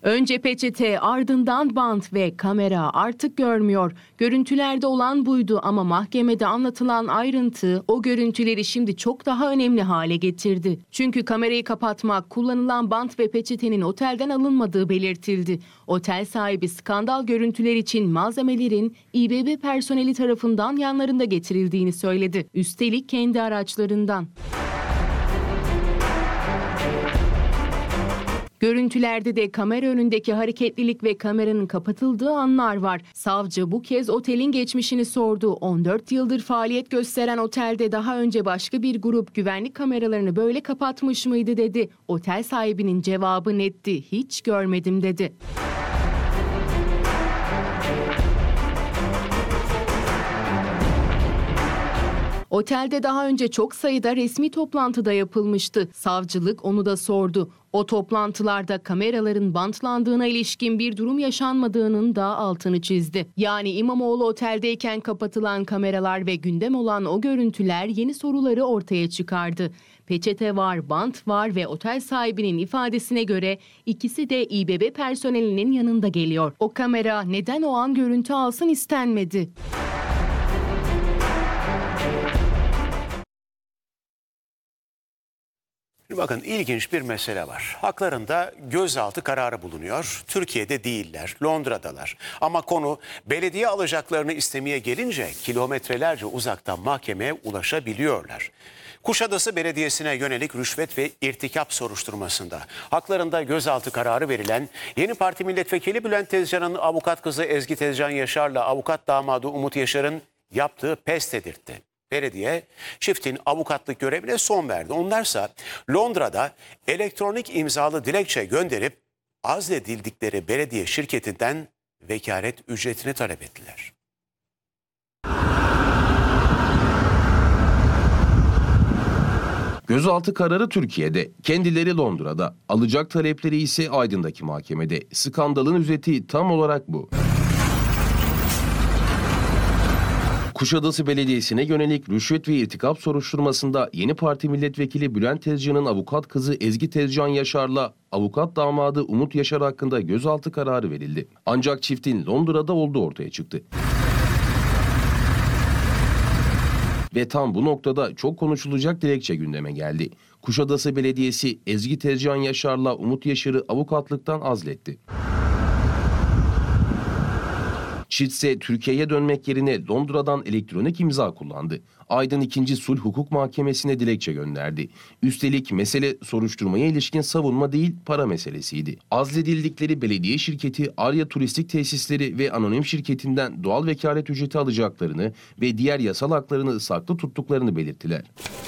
Önce peçete, ardından bant ve kamera artık görmüyor. Görüntülerde olan buydu ama mahkemede anlatılan ayrıntı o görüntüleri şimdi çok daha önemli hale getirdi. Çünkü kamerayı kapatmak, kullanılan bant ve peçetenin otelden alınmadığı belirtildi. Otel sahibi skandal görüntüler için malzemelerin İBB personeli tarafından yanlarında getirildiğini söyledi. Üstelik kendi araçlarından. Görüntülerde de kamera önündeki hareketlilik ve kameranın kapatıldığı anlar var. Savcı bu kez otelin geçmişini sordu. 14 yıldır faaliyet gösteren otelde daha önce başka bir grup güvenlik kameralarını böyle kapatmış mıydı dedi. Otel sahibinin cevabı netti. Hiç görmedim dedi. Otelde daha önce çok sayıda resmi toplantıda yapılmıştı. Savcılık onu da sordu. O toplantılarda kameraların bantlandığına ilişkin bir durum yaşanmadığının da altını çizdi. Yani İmamoğlu oteldeyken kapatılan kameralar ve gündem olan o görüntüler yeni soruları ortaya çıkardı. Peçete var, bant var ve otel sahibinin ifadesine göre ikisi de İBB personelinin yanında geliyor. O kamera neden o an görüntü alsın istenmedi? Bakın ilginç bir mesele var. Haklarında gözaltı kararı bulunuyor. Türkiye'de değiller, Londra'dalar. Ama konu belediye alacaklarını istemeye gelince kilometrelerce uzaktan mahkemeye ulaşabiliyorlar. Kuşadası Belediyesi'ne yönelik rüşvet ve irtikap soruşturmasında haklarında gözaltı kararı verilen Yeni Parti Milletvekili Bülent Tezcan'ın avukat kızı Ezgi Tezcan Yaşar'la avukat damadı Umut Yaşar'ın yaptığı pes dedirtti. Belediye çiftin avukatlık görevine son verdi. Onlarsa Londra'da elektronik imzalı dilekçe gönderip azledildikleri belediye şirketinden vekalet ücretini talep ettiler. Gözaltı kararı Türkiye'de, kendileri Londra'da, alacak talepleri ise Aydın'daki mahkemede. Skandalın özeti tam olarak bu. Kuşadası Belediyesi'ne yönelik rüşvet ve irtikap soruşturmasında Yeni Parti Milletvekili Bülent Tezcan'ın avukat kızı Ezgi Tezcan Yaşar'la avukat damadı Umut Yaşar hakkında gözaltı kararı verildi. Ancak çiftin Londra'da olduğu ortaya çıktı. Ve tam bu noktada çok konuşulacak dilekçe gündeme geldi. Kuşadası Belediyesi Ezgi Tezcan Yaşar'la Umut Yaşar'ı avukatlıktan azletti. Çiftse Türkiye'ye dönmek yerine Londra'dan elektronik imza kullandı. Aydın 2. Sulh Hukuk Mahkemesi'ne dilekçe gönderdi. Üstelik mesele soruşturmaya ilişkin savunma değil, para meselesiydi. Azledildikleri belediye şirketi Arya Turistik Tesisleri ve anonim şirketinden doğal vekalet ücreti alacaklarını ve diğer yasal haklarını saklı tuttuklarını belirttiler.